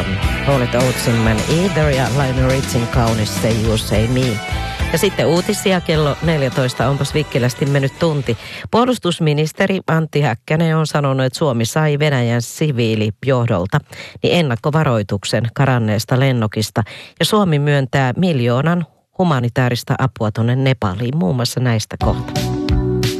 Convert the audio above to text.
All It Oatsin Man Eater ja Lionel Richin kaunis Say You Say Me. Ja sitten uutisia kello 14, onpas vikkelästi mennyt tunti. Puolustusministeri Antti Häkkänen on sanonut, että Suomi sai Venäjän siviilijohdolta ennakkovaroituksen karanneesta lennokista. Ja Suomi myöntää 1 000 000 humanitaarista apua tuonne Nepaliin, muun muassa näistä kohta.